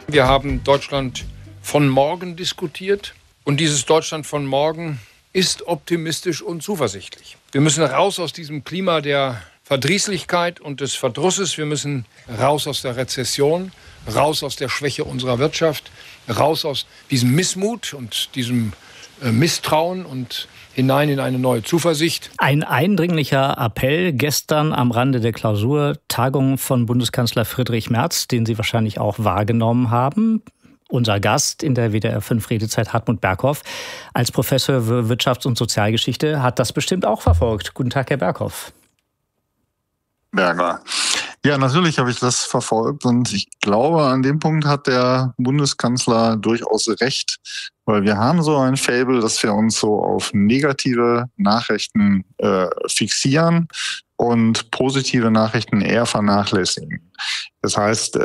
Wir haben Deutschland von morgen diskutiert und dieses Deutschland von morgen ist optimistisch und zuversichtlich. Wir müssen raus aus diesem Klima der Verdrießlichkeit und des Verdrusses. Wir müssen raus aus der Rezession, raus aus der Schwäche unserer Wirtschaft, raus aus diesem Missmut und diesem Misstrauen und hinein in eine neue Zuversicht. Ein eindringlicher Appell gestern am Rande der Klausurtagung von Bundeskanzler Friedrich Merz, den Sie wahrscheinlich auch wahrgenommen haben. Unser Gast in der WDR 5 Redezeit, Hartmut Berghoff, als Professor für Wirtschafts- und Sozialgeschichte, hat das bestimmt auch verfolgt. Guten Tag, Herr Berghoff. Berger. Ja, natürlich habe ich das verfolgt und ich glaube, an dem Punkt hat der Bundeskanzler durchaus recht, weil wir haben so ein Faible, dass wir uns so auf negative Nachrichten fixieren und positive Nachrichten eher vernachlässigen. Das heißt,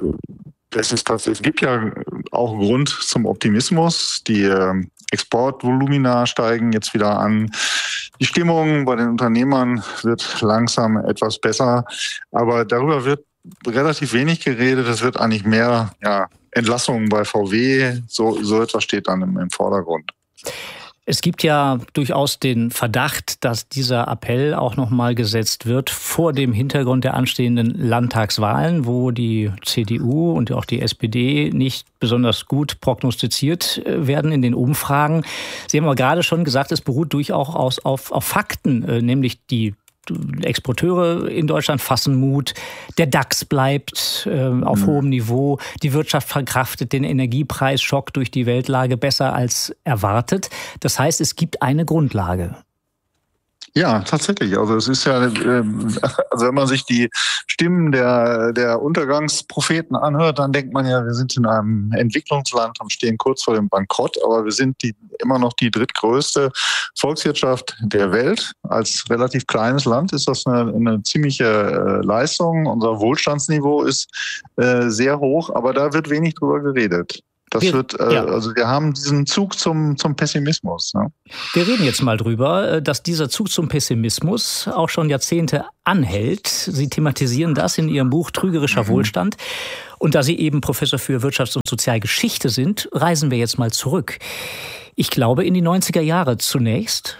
es gibt ja auch Grund zum Optimismus. Die Exportvolumina steigen jetzt wieder an. Die Stimmung bei den Unternehmern wird langsam etwas besser. Aber darüber wird relativ wenig geredet. Es wird eigentlich mehr Entlassungen bei VW. So etwas steht dann im Vordergrund. Es gibt ja durchaus den Verdacht, dass dieser Appell auch nochmal gesetzt wird vor dem Hintergrund der anstehenden Landtagswahlen, wo die CDU und auch die SPD nicht besonders gut prognostiziert werden in den Umfragen. Sie haben aber gerade schon gesagt, es beruht durchaus auf Fakten, nämlich die Exporteure in Deutschland fassen Mut, der DAX bleibt auf hohem Niveau, die Wirtschaft verkraftet den Energiepreisschock durch die Weltlage besser als erwartet. Das heißt, es gibt eine Grundlage. Ja, tatsächlich. Also es ist ja, also wenn man sich die Stimmen der Untergangspropheten anhört, dann denkt man ja, wir sind in einem Entwicklungsland und stehen kurz vor dem Bankrott, aber wir sind immer noch die drittgrößte Volkswirtschaft der Welt. Als relativ kleines Land ist das eine ziemliche Leistung. Unser Wohlstandsniveau ist sehr hoch, aber da wird wenig drüber geredet. Also wir haben diesen Zug zum Pessimismus. Ne? Wir reden jetzt mal drüber, dass dieser Zug zum Pessimismus auch schon Jahrzehnte anhält. Sie thematisieren das in Ihrem Buch Trügerischer Wohlstand. Und da Sie eben Professor für Wirtschafts- und Sozialgeschichte sind, reisen wir jetzt mal zurück. Ich glaube in die 90er Jahre zunächst.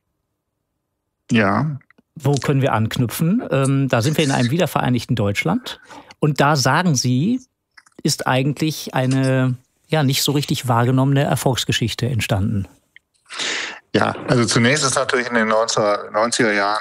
Ja. Wo können wir anknüpfen? Da sind wir in einem wiedervereinigten Deutschland. Und da sagen Sie, ist eigentlich eine nicht so richtig wahrgenommene Erfolgsgeschichte entstanden. Ja, also zunächst ist natürlich in den 90er Jahren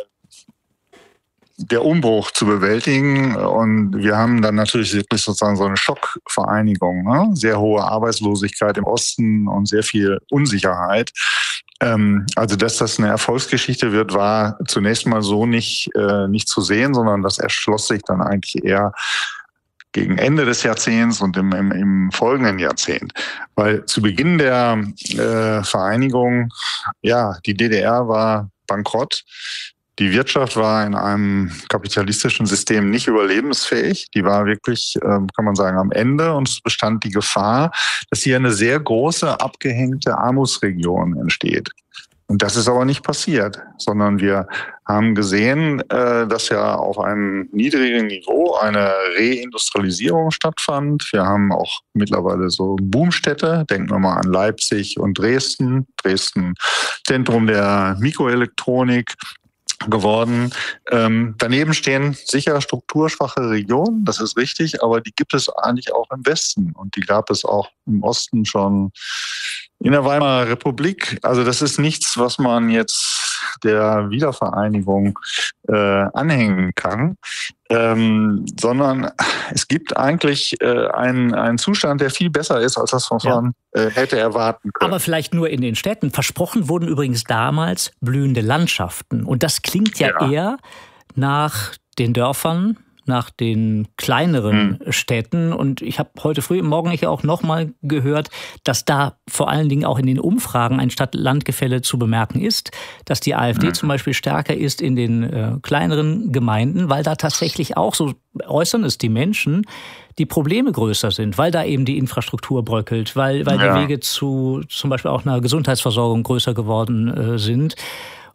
der Umbruch zu bewältigen und wir haben dann natürlich wirklich sozusagen so eine Schockvereinigung, ne? Sehr hohe Arbeitslosigkeit im Osten und sehr viel Unsicherheit. Also dass das eine Erfolgsgeschichte wird, war zunächst mal so nicht zu sehen, sondern das erschloss sich dann eigentlich eher gegen Ende des Jahrzehnts und im folgenden Jahrzehnt. Weil zu Beginn der Vereinigung, die DDR war bankrott. Die Wirtschaft war in einem kapitalistischen System nicht überlebensfähig. Die war wirklich, kann man sagen, am Ende. Und es bestand die Gefahr, dass hier eine sehr große, abgehängte Armutsregion entsteht. Und das ist aber nicht passiert, sondern wir haben gesehen, dass ja auf einem niedrigen Niveau eine Reindustrialisierung stattfand. Wir haben auch mittlerweile so Boomstädte, denken wir mal an Leipzig und Dresden. Dresden Zentrum der Mikroelektronik geworden. Daneben stehen sicher strukturschwache Regionen, das ist richtig, aber die gibt es eigentlich auch im Westen und die gab es auch im Osten schon in der Weimarer Republik. Also das ist nichts, was man jetzt der Wiedervereinigung anhängen kann, sondern es gibt eigentlich einen Zustand, der viel besser ist, als das, was man hätte erwarten können. Aber vielleicht nur in den Städten. Versprochen wurden übrigens damals blühende Landschaften. Und das klingt ja eher nach den Dörfern, nach den kleineren Städten. Und ich habe heute früh im Morgen auch nochmal gehört, dass da vor allen Dingen auch in den Umfragen ein Stadt-Land-Gefälle zu bemerken ist, dass die AfD zum Beispiel stärker ist in den kleineren Gemeinden, weil da tatsächlich auch, so äußern es die Menschen, die Probleme größer sind, weil da eben die Infrastruktur bröckelt, weil die Wege zu zum Beispiel auch einer Gesundheitsversorgung größer geworden sind.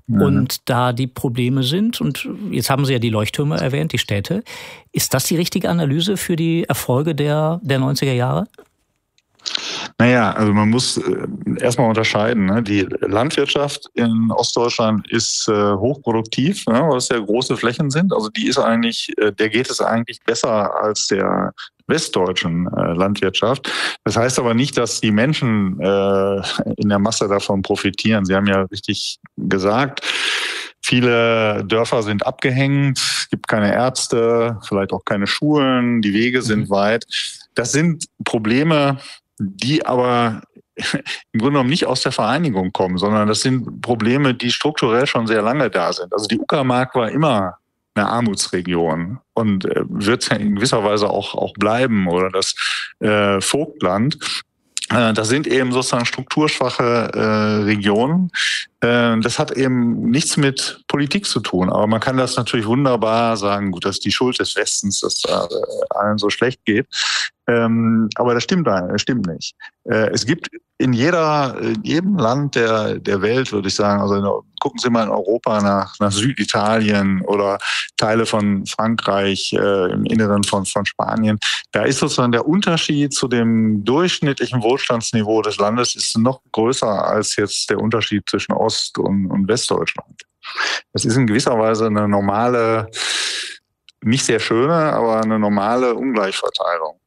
und da die Probleme sind. Und jetzt haben Sie ja die Leuchttürme erwähnt, die Städte. Ist das die richtige Analyse für die Erfolge der 90er Jahre? Naja, also man muss erstmal unterscheiden. Ne? Die Landwirtschaft in Ostdeutschland ist hochproduktiv, ne? Weil es ja große Flächen sind. Also die ist eigentlich, der geht es eigentlich besser als der westdeutschen Landwirtschaft. Das heißt aber nicht, dass die Menschen in der Masse davon profitieren. Sie haben ja richtig gesagt, viele Dörfer sind abgehängt, es gibt keine Ärzte, vielleicht auch keine Schulen, die Wege sind weit. Das sind Probleme, die aber im Grunde genommen nicht aus der Vereinigung kommen, sondern das sind Probleme, die strukturell schon sehr lange da sind. Also die Uckermark war immer eine Armutsregion und wird in gewisser Weise auch bleiben, oder das Vogtland. Das sind eben sozusagen strukturschwache Regionen. Das hat eben nichts mit Politik zu tun. Aber man kann das natürlich wunderbar sagen, gut, das ist die Schuld des Westens, dass da allen so schlecht geht. Aber das stimmt nicht. Es gibt in jedem Land der Welt, würde ich sagen, also gucken Sie mal in Europa nach Süditalien oder Teile von Frankreich, im Inneren von Spanien. Da ist sozusagen der Unterschied zu dem durchschnittlichen Wohlstandsniveau des Landes ist noch größer als jetzt der Unterschied zwischen Ost- und Westdeutschland. Das ist in gewisser Weise eine normale, nicht sehr schöne, aber eine normale Ungleichverteilung.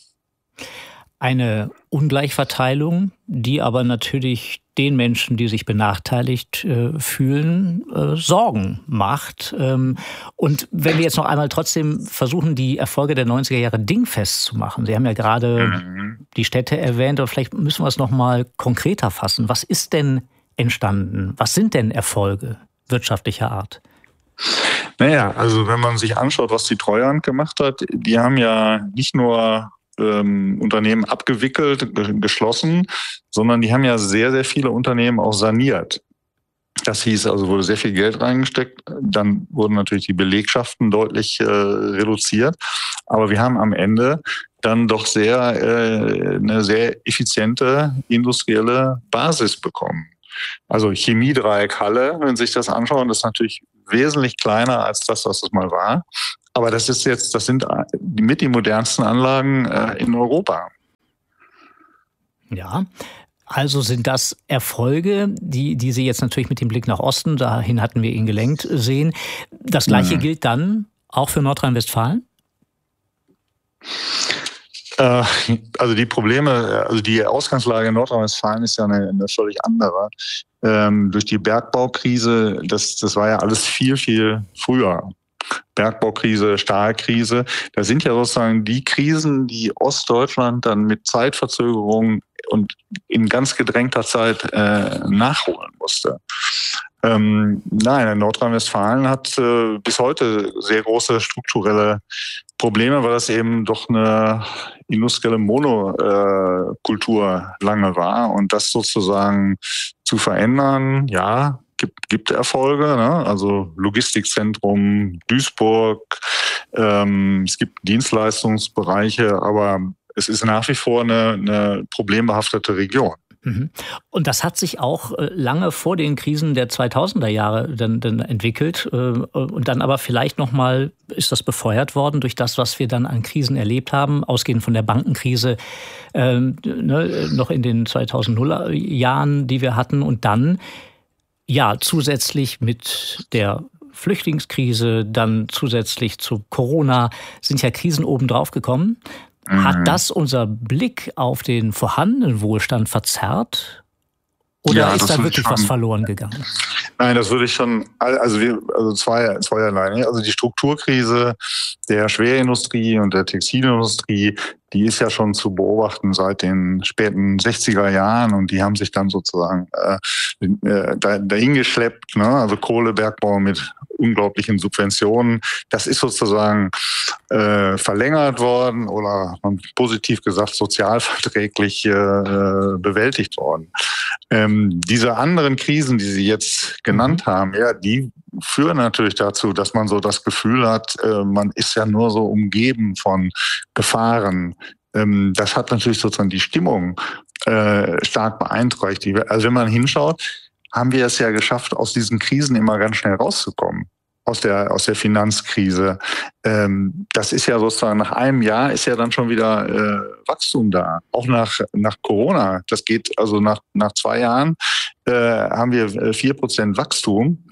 Eine Ungleichverteilung, die aber natürlich den Menschen, die sich benachteiligt fühlen, Sorgen macht. Und wenn wir jetzt noch einmal trotzdem versuchen, die Erfolge der 90er Jahre dingfest zu machen. Sie haben ja gerade die Städte erwähnt, aber vielleicht müssen wir es noch mal konkreter fassen. Was ist denn entstanden? Was sind denn Erfolge wirtschaftlicher Art? Naja, also wenn man sich anschaut, was die Treuhand gemacht hat, die haben ja nicht nur Unternehmen abgewickelt, geschlossen, sondern die haben ja sehr, sehr viele Unternehmen auch saniert. Das hieß also, wurde sehr viel Geld reingesteckt. Dann wurden natürlich die Belegschaften deutlich reduziert. Aber wir haben am Ende dann doch eine sehr effiziente industrielle Basis bekommen. Also Chemiedreieck Halle, wenn Sie sich das anschauen, ist natürlich wesentlich kleiner als das, was es mal war. Aber das sind mit die modernsten Anlagen in Europa. Ja, also sind das Erfolge, die Sie jetzt natürlich mit dem Blick nach Osten, dahin hatten wir ihn gelenkt, sehen. Das Gleiche gilt dann auch für Nordrhein-Westfalen? Also die Probleme, also die Ausgangslage in Nordrhein-Westfalen ist ja eine völlig andere. Durch die Bergbaukrise, das war ja alles viel, viel früher. Bergbaukrise, Stahlkrise, das sind ja sozusagen die Krisen, die Ostdeutschland dann mit Zeitverzögerung und in ganz gedrängter Zeit nachholen musste. Nein, Nordrhein-Westfalen hat bis heute sehr große strukturelle Probleme, weil das eben doch eine industrielle Monokultur lange war, und das sozusagen zu verändern, ja, gibt Erfolge, ne? Also Logistikzentrum Duisburg, es gibt Dienstleistungsbereiche, aber es ist nach wie vor eine problembehaftete Region. Und das hat sich auch lange vor den Krisen der 2000er Jahre dann entwickelt und dann aber vielleicht nochmal ist das befeuert worden durch das, was wir dann an Krisen erlebt haben, ausgehend von der Bankenkrise noch in den 2000er Jahren, die wir hatten, und dann ja zusätzlich mit der Flüchtlingskrise, dann zusätzlich zu Corona sind ja Krisen obendrauf gekommen. Hat das unser Blick auf den vorhandenen Wohlstand verzerrt? Oder ist da wirklich was verloren gegangen? Nein, das würde ich schon, also zweierlei. Also die Strukturkrise der Schwerindustrie und der Textilindustrie, die ist ja schon zu beobachten seit den späten 60er Jahren, und die haben sich dann sozusagen dahin geschleppt, ne? Also Kohlebergbau mit unglaublichen Subventionen. Das ist sozusagen verlängert worden oder positiv gesagt sozialverträglich bewältigt worden. Diese anderen Krisen, die Sie jetzt genannt haben, ja, die führen natürlich dazu, dass man so das Gefühl hat, man ist ja nur so umgeben von Gefahren. Das hat natürlich sozusagen die Stimmung stark beeinträchtigt. Also wenn man hinschaut, haben wir es ja geschafft, aus diesen Krisen immer ganz schnell rauszukommen. Aus der Finanzkrise. Das ist ja sozusagen nach einem Jahr ist ja dann schon wieder Wachstum da. Auch nach Corona. Das geht also nach 2 Jahren haben wir 4% Wachstum.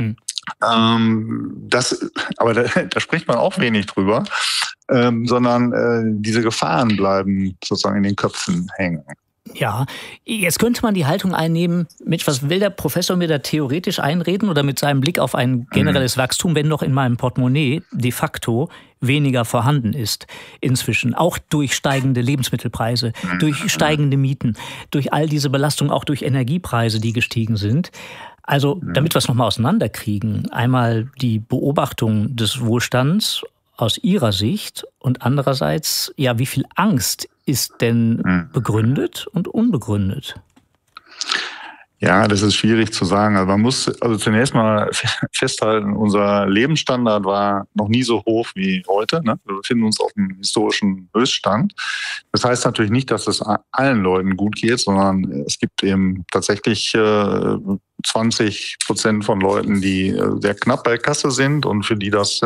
Aber da spricht man auch wenig drüber, sondern diese Gefahren bleiben sozusagen in den Köpfen hängen. Ja, jetzt könnte man die Haltung einnehmen, Mensch, was will der Professor mir da theoretisch einreden oder mit seinem Blick auf ein generelles Wachstum, wenn doch in meinem Portemonnaie de facto weniger vorhanden ist inzwischen, auch durch steigende Lebensmittelpreise, durch steigende Mieten, durch all diese Belastungen, auch durch Energiepreise, die gestiegen sind. Also, damit wir es nochmal auseinanderkriegen, einmal die Beobachtung des Wohlstands aus Ihrer Sicht und andererseits, ja, wie viel Angst ist denn begründet und unbegründet? Ja, das ist schwierig zu sagen. Also man muss zunächst mal festhalten, unser Lebensstandard war noch nie so hoch wie heute. Ne? Wir befinden uns auf einem historischen Höchststand. Das heißt natürlich nicht, dass es allen Leuten gut geht, sondern es gibt eben tatsächlich 20% von Leuten, die sehr knapp bei Kasse sind und für die das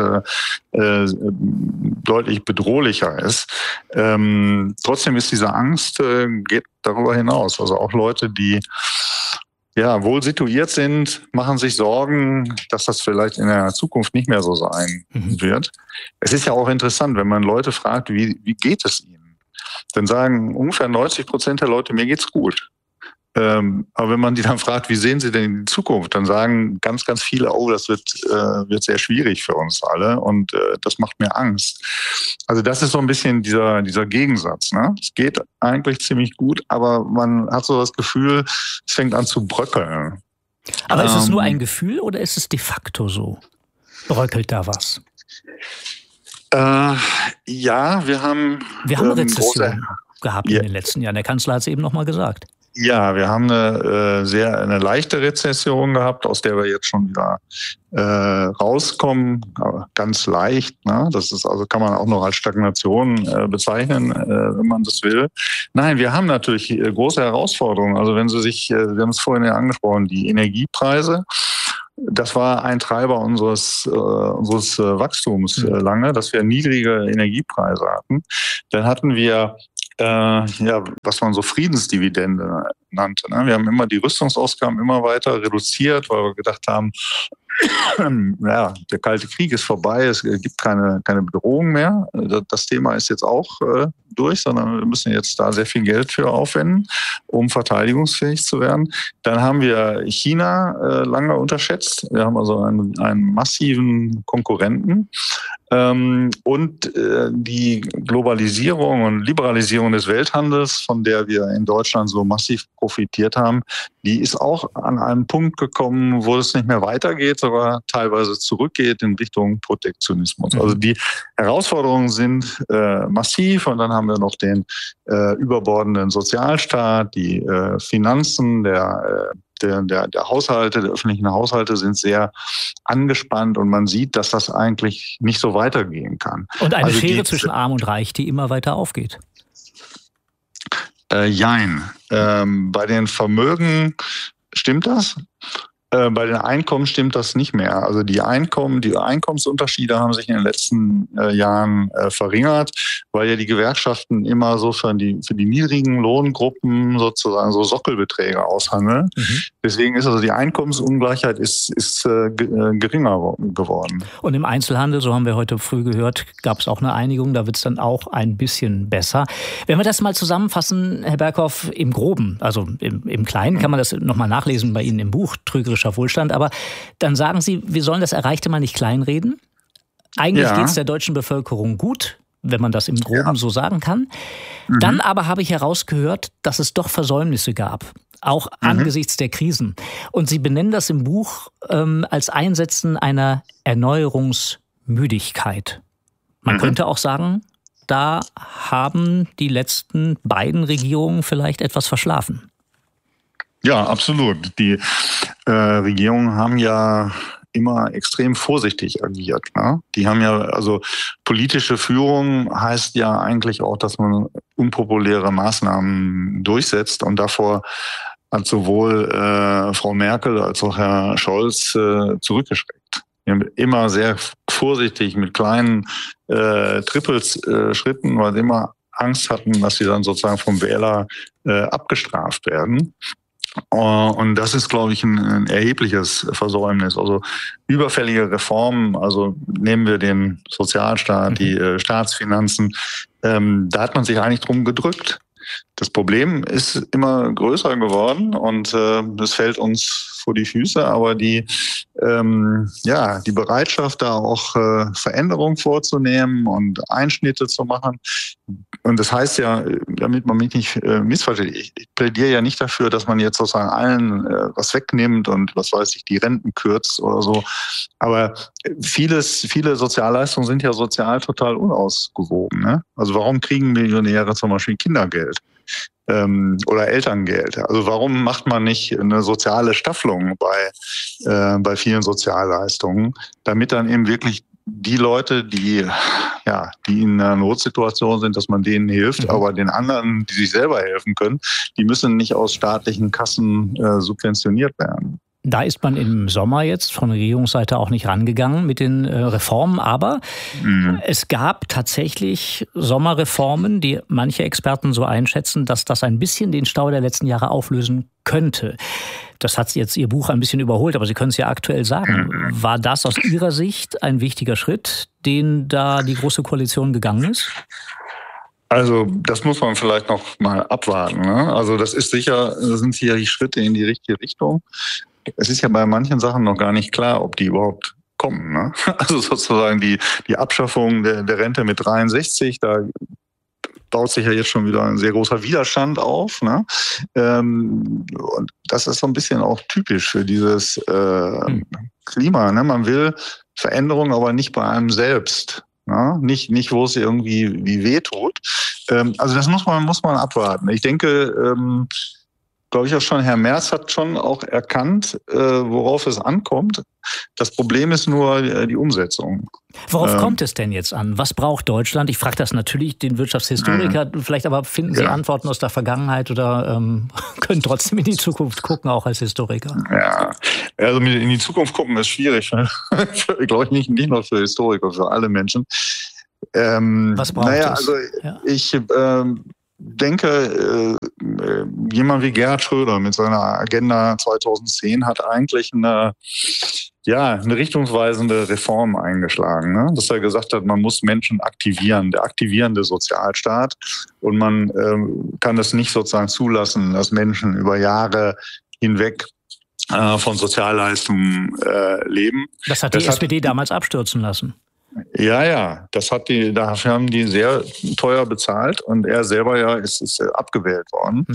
deutlich bedrohlicher ist. Trotzdem ist diese Angst, geht darüber hinaus. Also auch Leute, die wohl situiert sind, machen sich Sorgen, dass das vielleicht in der Zukunft nicht mehr so sein wird. Es ist ja auch interessant, wenn man Leute fragt, wie geht es ihnen? Dann sagen ungefähr 90% der Leute, mir geht's gut. Aber wenn man die dann fragt, wie sehen sie denn in die Zukunft, dann sagen ganz, ganz viele, oh, das wird sehr schwierig für uns alle und das macht mir Angst. Also das ist so ein bisschen dieser Gegensatz. Ne? Es geht eigentlich ziemlich gut, aber man hat so das Gefühl, es fängt an zu bröckeln. Aber ist es nur ein Gefühl oder ist es de facto so? Bröckelt da was? Ja, wir haben eine Rezession gehabt in den letzten Jahren. Der Kanzler hat es eben noch mal gesagt. Ja, wir haben eine leichte Rezession gehabt, aus der wir jetzt schon wieder rauskommen, ganz leicht. Ne? Das ist also kann man auch noch als Stagnation bezeichnen, wenn man das will. Nein, wir haben natürlich große Herausforderungen. Also wenn Sie sich, wir haben es vorhin ja angesprochen, die Energiepreise. Das war ein Treiber unseres Wachstums lange, dass wir niedrige Energiepreise hatten. Dann hatten wir was man so Friedensdividende nannte. Ne? Wir haben immer die Rüstungsausgaben immer weiter reduziert, weil wir gedacht haben, der Kalte Krieg ist vorbei, es gibt keine Bedrohung mehr. Das Thema ist jetzt auch durch, sondern wir müssen jetzt da sehr viel Geld für aufwenden, um verteidigungsfähig zu werden. Dann haben wir China lange unterschätzt. Wir haben also einen massiven Konkurrenten. Und die Globalisierung und Liberalisierung des Welthandels, von der wir in Deutschland so massiv profitiert haben, die ist auch an einen Punkt gekommen, wo es nicht mehr weitergeht, sogar teilweise zurückgeht in Richtung Protektionismus. Also die Herausforderungen sind massiv und dann haben wir noch den überbordenden Sozialstaat, die Finanzen der Haushalte, der öffentlichen Haushalte sind sehr angespannt und man sieht, dass das eigentlich nicht so weitergehen kann. Und eine Schere zwischen Arm und Reich, die immer weiter aufgeht. Jein. Bei den Vermögen stimmt das. Bei den Einkommen stimmt das nicht mehr. Also die Einkommensunterschiede haben sich in den letzten Jahren verringert, weil ja die Gewerkschaften immer so für die niedrigen Lohngruppen sozusagen so Sockelbeträge aushandeln. Deswegen ist also die Einkommensungleichheit ist geringer geworden. Und im Einzelhandel, so haben wir heute früh gehört, gab es auch eine Einigung. Da wird es dann auch ein bisschen besser. Wenn wir das mal zusammenfassen, Herr Berghoff, im Groben, also im Kleinen, kann man das nochmal nachlesen bei Ihnen im Buch, Trügerischer Wohlstand, aber dann sagen Sie, wir sollen das Erreichte mal nicht kleinreden. Eigentlich geht es der deutschen Bevölkerung gut, wenn man das im Groben so sagen kann. Dann aber habe ich herausgehört, dass es doch Versäumnisse gab, auch angesichts der Krisen. Und Sie benennen das im Buch als Einsetzen einer Erneuerungsmüdigkeit. Man könnte auch sagen, da haben die letzten beiden Regierungen vielleicht etwas verschlafen. Ja, absolut. Die Regierungen haben ja immer extrem vorsichtig agiert. Ne? Die haben ja, also politische Führung heißt ja eigentlich auch, dass man unpopuläre Maßnahmen durchsetzt und davor hat sowohl Frau Merkel als auch Herr Scholz zurückgeschreckt. Wir haben immer sehr vorsichtig mit kleinen Trippelschritten, weil sie immer Angst hatten, dass sie dann sozusagen vom Wähler abgestraft werden. Und das ist, glaube ich, ein erhebliches Versäumnis. Also überfällige Reformen, also nehmen wir den Sozialstaat, die Staatsfinanzen, da hat man sich eigentlich drum gedrückt. Das Problem ist immer größer geworden und es fällt uns vor die Füße, aber die Bereitschaft, da auch Veränderungen vorzunehmen und Einschnitte zu machen. Und das heißt ja, damit man mich nicht missversteht, ich plädiere ja nicht dafür, dass man jetzt sozusagen allen was wegnimmt und was weiß ich, die Renten kürzt oder so. Aber viele Sozialleistungen sind ja sozial total unausgewogen. Ne? Also warum kriegen Millionäre zum Beispiel Kindergeld? Oder Elterngeld. Also warum macht man nicht eine soziale Staffelung bei vielen Sozialleistungen, damit dann eben wirklich die Leute, die in einer Notsituation sind, dass man denen hilft, aber den anderen, die sich selber helfen können, die müssen nicht aus staatlichen Kassen subventioniert werden. Da ist man im Sommer jetzt von Regierungsseite auch nicht rangegangen mit den Reformen, aber es gab tatsächlich Sommerreformen, die manche Experten so einschätzen, dass das ein bisschen den Stau der letzten Jahre auflösen könnte. Das hat jetzt Ihr Buch ein bisschen überholt, aber Sie können es ja aktuell sagen. War das aus Ihrer Sicht ein wichtiger Schritt, den da die Große Koalition gegangen ist? Also das muss man vielleicht noch mal abwarten. Ne? Also das sind sicherlich Schritte in die richtige Richtung. Es ist ja bei manchen Sachen noch gar nicht klar, ob die überhaupt kommen. Ne? Also sozusagen die Abschaffung der Rente mit 63, da baut sich ja jetzt schon wieder ein sehr großer Widerstand auf. Ne? Und das ist so ein bisschen auch typisch für dieses Klima. Ne? Man will Veränderung, aber nicht bei einem selbst. Ja, nicht, wo es irgendwie wie weh tut. Also das muss man abwarten. Ich denke, glaube ich auch schon, Herr Merz hat schon auch erkannt, worauf es ankommt. Das Problem ist nur die Umsetzung. Worauf kommt es denn jetzt an? Was braucht Deutschland? Ich frage das natürlich den Wirtschaftshistoriker, vielleicht aber finden Sie Antworten aus der Vergangenheit oder können trotzdem in die Zukunft gucken, auch als Historiker? Ja, also in die Zukunft gucken ist schwierig. Glaube ich nicht nur für Historiker, für alle Menschen. Was braucht es? Also ich denke, jemand wie Gerhard Schröder mit seiner Agenda 2010 hat eigentlich eine richtungsweisende Reform eingeschlagen. Ne? Dass er gesagt hat, man muss Menschen aktivieren, der aktivierende Sozialstaat. Und man kann es nicht sozusagen zulassen, dass Menschen über Jahre hinweg von Sozialleistungen leben. Das hat die SPD damals abstürzen lassen. Ja, dafür haben die sehr teuer bezahlt und er selber ist abgewählt worden.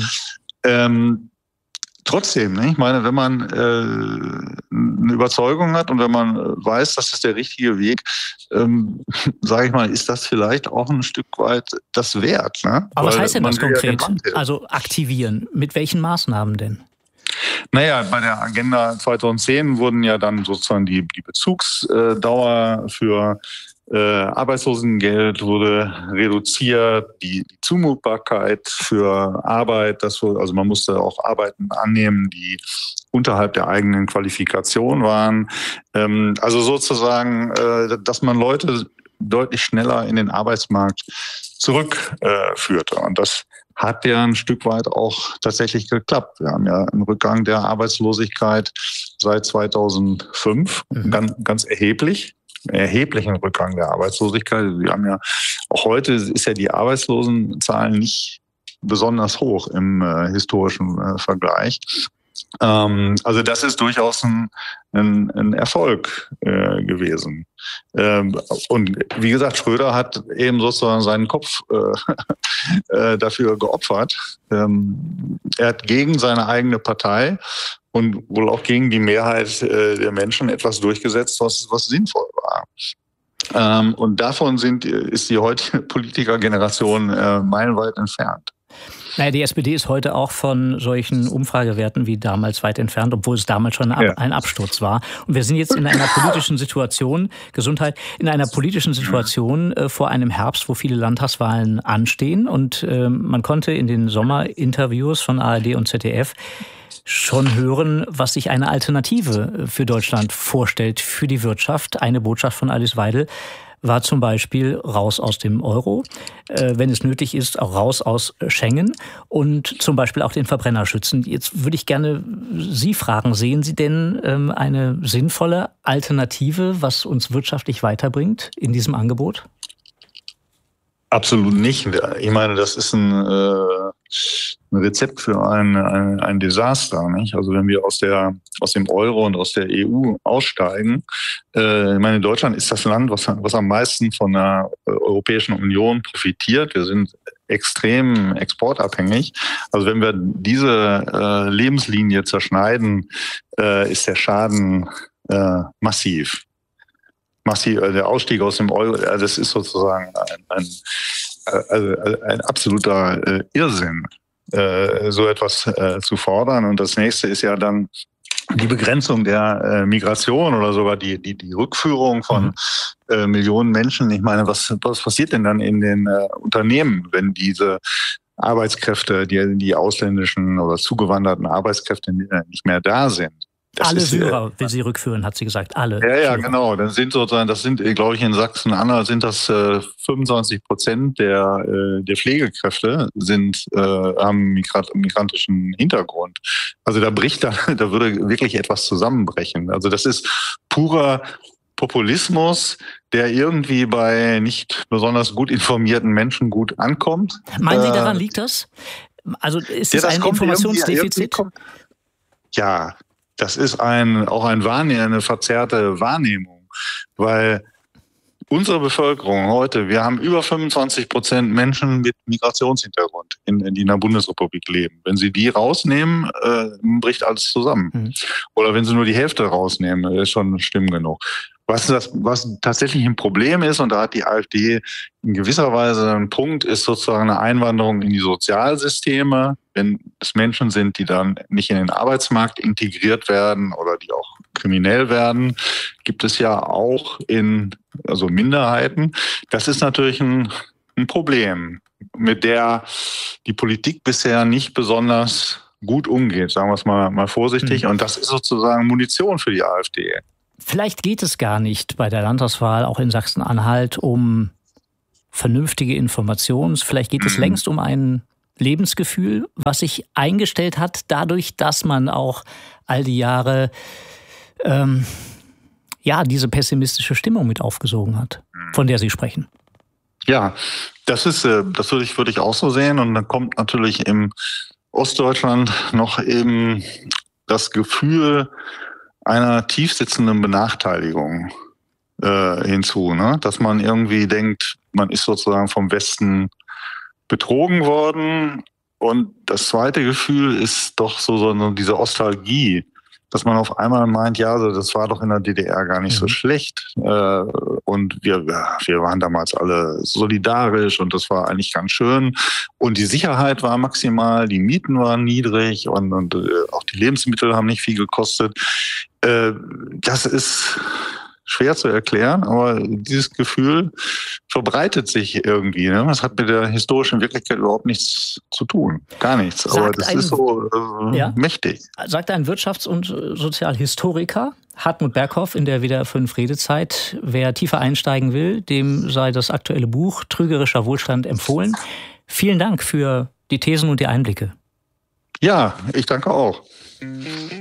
Trotzdem, ne? Ich meine, wenn man eine Überzeugung hat und wenn man weiß, das ist der richtige Weg, sage ich mal, ist das vielleicht auch ein Stück weit das wert. Ne? Aber was heißt denn das konkret? Also aktivieren, mit welchen Maßnahmen denn? Naja, bei der Agenda 2010 wurden ja dann sozusagen die Bezugsdauer für Arbeitslosengeld wurde reduziert, die Zumutbarkeit für Arbeit, also man musste auch Arbeiten annehmen, die unterhalb der eigenen Qualifikation waren. Also sozusagen, dass man Leute deutlich schneller in den Arbeitsmarkt zurückführte. Und das hat ja ein Stück weit auch tatsächlich geklappt. Wir haben ja einen Rückgang der Arbeitslosigkeit seit 2005, ganz erheblichen Rückgang der Arbeitslosigkeit. Wir haben ja auch heute ist ja die Arbeitslosenzahlen nicht besonders hoch im historischen Vergleich. Also das ist durchaus ein Erfolg gewesen. Und wie gesagt, Schröder hat eben sozusagen seinen Kopf dafür geopfert. Er hat gegen seine eigene Partei und wohl auch gegen die Mehrheit der Menschen etwas durchgesetzt, was sinnvoll war. Und davon ist die heutige Politikergeneration meilenweit entfernt. Naja, die SPD ist heute auch von solchen Umfragewerten wie damals weit entfernt, obwohl es damals schon ein Absturz war. Und wir sind jetzt in einer politischen Situation, vor einem Herbst, wo viele Landtagswahlen anstehen. Und man konnte in den Sommerinterviews von ARD und ZDF schon hören, was sich eine Alternative für Deutschland vorstellt, für die Wirtschaft. Eine Botschaft von Alice Weidel war zum Beispiel raus aus dem Euro, wenn es nötig ist, auch raus aus Schengen und zum Beispiel auch den Verbrenner schützen. Jetzt würde ich gerne Sie fragen, sehen Sie denn eine sinnvolle Alternative, was uns wirtschaftlich weiterbringt in diesem Angebot? Absolut nicht. Ich meine, das ist ein Rezept für ein Desaster, nicht? Also wenn wir aus dem Euro und aus der EU aussteigen, ich meine, Deutschland ist das Land, was am meisten von der Europäischen Union profitiert. Wir sind extrem exportabhängig. Also wenn wir diese Lebenslinie zerschneiden, ist der Schaden massiv. Der Ausstieg aus dem Euro, das ist sozusagen ein absoluter Irrsinn, so etwas zu fordern. Und das nächste ist ja dann die Begrenzung der Migration oder sogar die Rückführung von Millionen Menschen. Ich meine, was passiert denn dann in den Unternehmen, wenn diese Arbeitskräfte, die ausländischen oder zugewanderten Arbeitskräfte nicht mehr da sind? Alle Syrer will sie rückführen, hat sie gesagt. Alle. Ja, genau. Das sind, glaube ich, in Sachsen-Anhalt sind das 25% der Pflegekräfte haben migrantischen Hintergrund. Also da würde wirklich etwas zusammenbrechen. Also das ist purer Populismus, der irgendwie bei nicht besonders gut informierten Menschen gut ankommt. Meinen Sie, daran liegt das? Also ist es ein Informationsdefizit? Ja. Das ist auch eine verzerrte Wahrnehmung, weil unsere Bevölkerung heute, wir haben über 25% Menschen mit Migrationshintergrund, die in der Bundesrepublik leben. Wenn Sie die rausnehmen, bricht alles zusammen. Oder wenn Sie nur die Hälfte rausnehmen, ist schon schlimm genug. Was tatsächlich ein Problem ist, und da hat die AfD in gewisser Weise einen Punkt, ist sozusagen eine Einwanderung in die Sozialsysteme. Wenn es Menschen sind, die dann nicht in den Arbeitsmarkt integriert werden oder die auch kriminell werden, gibt es ja auch Minderheiten. Das ist natürlich ein Problem, mit der die Politik bisher nicht besonders gut umgeht, sagen wir es mal vorsichtig. Und das ist sozusagen Munition für die AfD. Vielleicht geht es gar nicht bei der Landtagswahl, auch in Sachsen-Anhalt, um vernünftige Informationen. Vielleicht geht es längst um ein Lebensgefühl, was sich eingestellt hat, dadurch, dass man auch all die Jahre diese pessimistische Stimmung mit aufgesogen hat, von der Sie sprechen. Ja, das würde ich auch so sehen. Und dann kommt natürlich im Ostdeutschland noch eben das Gefühl einer tiefsitzenden Benachteiligung hinzu, ne? Dass man irgendwie denkt, man ist sozusagen vom Westen betrogen worden. Und das zweite Gefühl ist doch so diese Nostalgie, dass man auf einmal meint, ja, das war doch in der DDR gar nicht so schlecht. Und wir waren damals alle solidarisch und das war eigentlich ganz schön. Und die Sicherheit war maximal, die Mieten waren niedrig und auch die Lebensmittel haben nicht viel gekostet. Das ist schwer zu erklären, aber dieses Gefühl verbreitet sich irgendwie. Ne? Das hat mit der historischen Wirklichkeit überhaupt nichts zu tun. Gar nichts. Aber das ist so mächtig. Sagt ein Wirtschafts- und Sozialhistoriker, Hartmut Berghoff in der WDR 5 Redezeit, wer tiefer einsteigen will, dem sei das aktuelle Buch Trügerischer Wohlstand empfohlen. Vielen Dank für die Thesen und die Einblicke. Ja, ich danke auch.